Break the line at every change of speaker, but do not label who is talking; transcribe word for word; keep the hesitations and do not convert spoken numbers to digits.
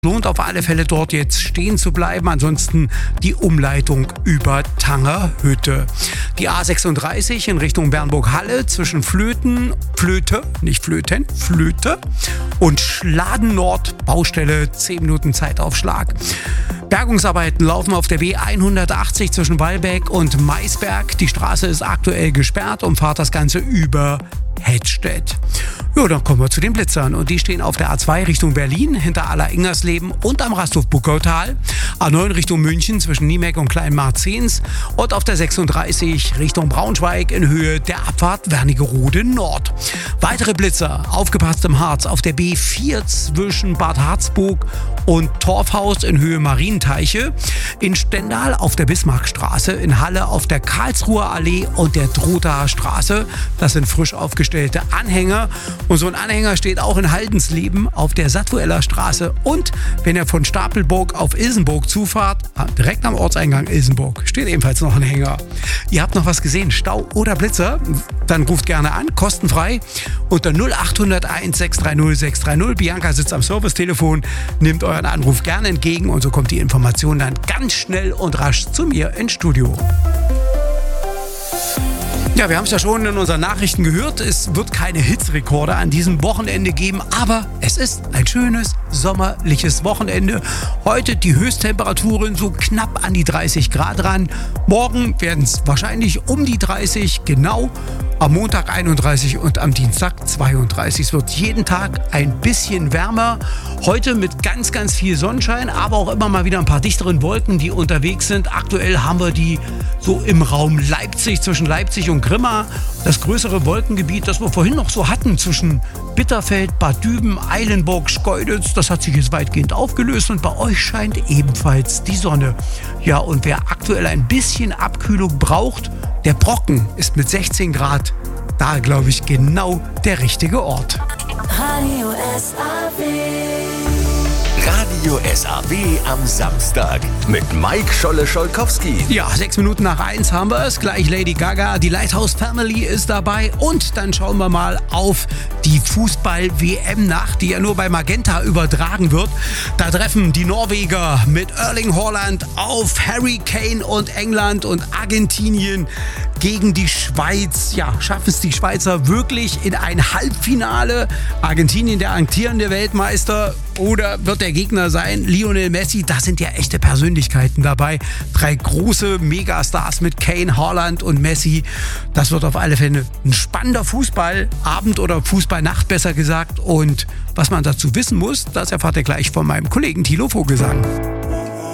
Lohnt auf alle Fälle dort jetzt stehen zu bleiben, ansonsten die Umleitung über Tangerhütte. Die A sechsunddreißig in Richtung Bernburg-Halle zwischen Flöten, Flöte, nicht Flöten, Flöte und Schladen Nord, Baustelle, zehn Minuten Zeitaufschlag. Bergungsarbeiten laufen auf der B hundertachtzig zwischen Wallbeck und Maisberg. Die Straße ist aktuell gesperrt und fahrt das Ganze über Hettstedt. Ja, dann kommen wir zu den Blitzern und die stehen auf der A zwei Richtung Berlin hinter Aller-Ingersleben und am Rasthof-Buckautal, A neun Richtung München zwischen Niemeck und Kleinmarzens und auf der sechsunddreißig Richtung Braunschweig in Höhe der Abfahrt Wernigerode Nord. Weitere Blitzer, aufgepasst im Harz, auf der B vier zwischen Bad Harzburg und Torfhaus in Höhe Marienteiche, in Stendal auf der Bismarckstraße, in Halle auf der Karlsruher Allee und der Drotaer Straße. Das sind frisch aufgestellte Anhänger. Und so ein Anhänger steht auch in Haldensleben auf der Sattueller Straße. Und wenn ihr von Stapelburg auf Ilsenburg zufahrt, direkt am Ortseingang Ilsenburg, steht ebenfalls noch ein Hänger. Ihr habt noch was gesehen, Stau oder Blitzer? Dann ruft gerne an, kostenfrei, unter null acht null eins sechs drei null sechs drei null. Bianca sitzt am Servicetelefon, nimmt euren Anruf gerne entgegen und so kommt die Information dann ganz schnell und rasch zu mir ins Studio. Ja, wir haben es ja schon in unseren Nachrichten gehört, es wird keine Hitzrekorde an diesem Wochenende geben, aber es ist ein schönes, sommerliches Wochenende. Heute die Höchsttemperaturen so knapp an die dreißig Grad ran. Morgen werden es wahrscheinlich um die dreißig, genau. Am Montag einunddreißig und am Dienstag zweiunddreißig. Es wird jeden Tag ein bisschen wärmer. Heute mit ganz, ganz viel Sonnenschein, aber auch immer mal wieder ein paar dichteren Wolken, die unterwegs sind. Aktuell haben wir die so im Raum Leipzig, zwischen Leipzig und Grimma. Das größere Wolkengebiet, das wir vorhin noch so hatten, zwischen Bitterfeld, Bad Düben, Eilenburg, Schkeuditz, das hat sich jetzt weitgehend aufgelöst und bei euch scheint ebenfalls die Sonne. Ja, und wer aktuell ein bisschen Abkühlung braucht, der Brocken ist mit sechzehn Grad da, glaube ich, genau der richtige Ort.
Radio S A W.
Radio S A W am Samstag mit Mike Scholle-Scholkowski.
Ja, sechs Minuten nach eins haben wir es. Gleich Lady Gaga, die Lighthouse Family ist dabei. Und dann schauen wir mal auf die Fußball-W M-Nacht, die ja nur bei Magenta übertragen wird. Da treffen die Norweger mit Erling Haaland auf Harry Kane und England und Argentinien gegen die Schweiz. Ja, schaffen es die Schweizer wirklich in ein Halbfinale? Argentinien, der amtierende Weltmeister, oder wird der Gegner sein Lionel Messi? Da sind ja echte Persönlichkeiten dabei. Drei große Megastars mit Kane, Haaland und Messi. Das wird auf alle Fälle ein spannender Fußballabend oder Fußballnacht, besser gesagt. Und was man dazu wissen muss, das erfahrt ihr gleich von meinem Kollegen Thilo Vogelsang.